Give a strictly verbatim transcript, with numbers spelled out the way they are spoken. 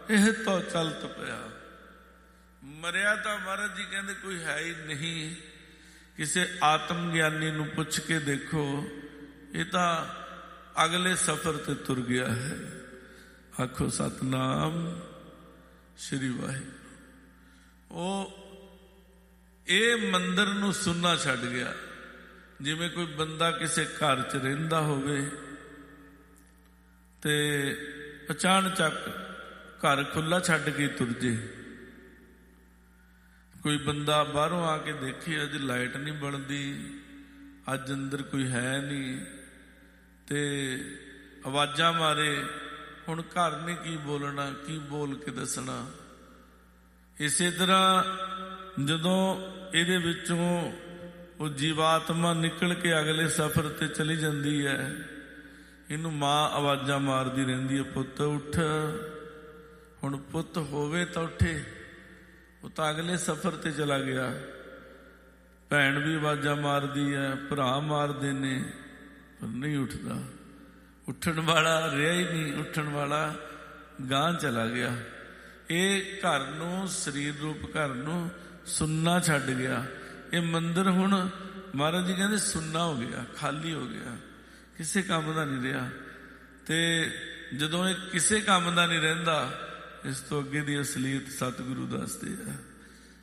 ਇਹ ਤਾਂ ਚਲਤ ਪਿਆ। ਮਰਿਆ ਤਾਂ ਮਹਾਰਾਜ ਜੀ ਕਹਿੰਦੇ ਕੋਈ ਹੈ ਹੀ ਨਹੀਂ। ਕਿਸੇ ਆਤਮ ਗਿਆਨੀ ਨੂੰ ਪੁੱਛ ਕੇ ਦੇਖੋ, ਇਹ ਤਾਂ ਅਗਲੇ ਸਫ਼ਰ ਤੇ ਤੁਰ ਗਿਆ ਹੈ। ਆਖੋ ਸਤਨਾਮ ਸ਼੍ਰੀ ਵਾਹਿਗੁਰੂ। ਉਹ ਇਹ ਮੰਦਰ ਨੂੰ ਸੁਣਨਾ ਛੱਡ ਗਿਆ। ਜਿਵੇਂ ਕੋਈ ਬੰਦਾ ਕਿਸੇ ਘਰ 'ਚ ਰਹਿੰਦਾ ਹੋਵੇ ਤੇ ਅਚਾਨਚੱਕ ਘਰ ਖੁੱਲਾ ਛੱਡ ਕੇ ਤੁਰ ਜੇ। ਕੋਈ ਬੰਦਾ ਬਾਹਰੋਂ ਆ ਕੇ ਦੇਖੇ ਅੱਜ ਲਾਈਟ ਨਹੀਂ ਬਣਦੀ, ਅੱਜ ਅੰਦਰ ਕੋਈ ਹੈ ਨਹੀਂ, ਤੇ ਆਵਾਜ਼ਾਂ ਮਾਰੇ, ਹੁਣ ਘਰ ਨੇ ਕੀ ਬੋਲਣਾ, ਕੀ ਬੋਲ ਕੇ ਦੱਸਣਾ। ਇਸੇ ਤਰ੍ਹਾਂ ਜਦੋਂ ਇਹਦੇ ਵਿੱਚੋਂ ਉਹ ਜੀਵਾਤਮਾ ਨਿਕਲ ਕੇ ਅਗਲੇ ਸਫ਼ਰ ਤੇ ਚਲੀ ਜਾਂਦੀ ਹੈ, ਇਹਨੂੰ ਮਾਂ ਆਵਾਜ਼ਾਂ ਮਾਰਦੀ ਰਹਿੰਦੀ ਹੈ, ਪੁੱਤ ਉੱਠ। ਹੁਣ ਪੁੱਤ ਹੋਵੇ ਤਾਂ ਉੱਠੇ, ਉਹ ਤਾਂ ਅਗਲੇ ਸਫ਼ਰ ਤੇ ਚਲਾ ਗਿਆ। ਭੈਣ ਵੀ ਆਵਾਜ਼ਾਂ ਮਾਰਦੀ ਹੈ, ਭਰਾ ਮਾਰਦੇ ਨੇ, ਪਰ ਨਹੀਂ ਉੱਠਦਾ। ਉੱਠਣ ਵਾਲਾ ਰਿਹਾ ਹੀ ਨਹੀਂ, ਉੱਠਣ ਵਾਲਾ ਗਾਂਹ ਚਲਾ ਗਿਆ। ਇਹ ਘਰ ਨੂੰ, ਸਰੀਰ ਰੂਪ ਘਰ ਨੂੰ ਸੁੰਨਾ ਛੱਡ ਗਿਆ। ਇਹ ਮੰਦਿਰ ਹੁਣ ਮਹਾਰਾਜ ਜੀ ਕਹਿੰਦੇ ਸੁੰਨਾ ਹੋ ਗਿਆ, ਖਾਲੀ ਹੋ ਗਿਆ, ਕਿਸੇ ਕੰਮ ਦਾ ਨਹੀਂ ਰਿਹਾ। ਤੇ ਜਦੋਂ ਇਹ ਕਿਸੇ ਕੰਮ ਦਾ ਨਹੀਂ ਰਹਿੰਦਾ, ਇਸ ਤੋਂ ਅੱਗੇ ਦੀ ਅਸਲੀਅਤ ਸਤਿਗੁਰੂ ਦੱਸਦੇ ਆ।